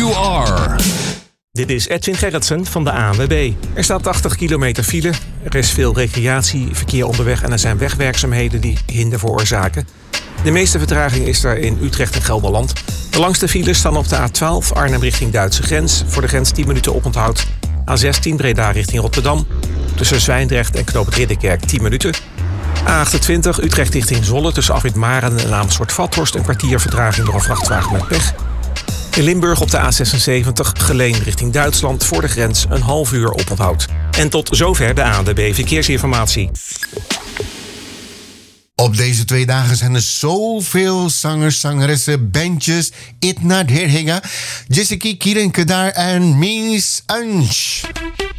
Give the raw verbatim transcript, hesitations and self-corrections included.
you are. Dit is Edwin Gerritsen van de A N W B. Er staat tachtig kilometer file. Er is veel recreatieverkeer onderweg en er zijn wegwerkzaamheden die hinder veroorzaken. De meeste vertraging is er in Utrecht en Gelderland. De langste files staan op de A twaalf Arnhem richting Duitse grens. Voor de grens tien minuten oponthoud. A zestien Breda richting Rotterdam. Tussen Zwijndrecht en Knoop het Ridderkerk tien minuten. A achtentwintig Utrecht richting Zwolle tussen Afrit Maren en Amersfoort-Vathorst. Een kwartier vertraging door een vrachtwagen met pech. In Limburg op de A zesenzeventig Geleen richting Duitsland voor de grens een half uur oponthoud. En tot zover de A N W B Verkeersinformatie. Op deze twee dagen zijn er zoveel zangers, zangeressen, bandjes. Itna Derhinga, Jessica Kierenke daar en Mies Ansch.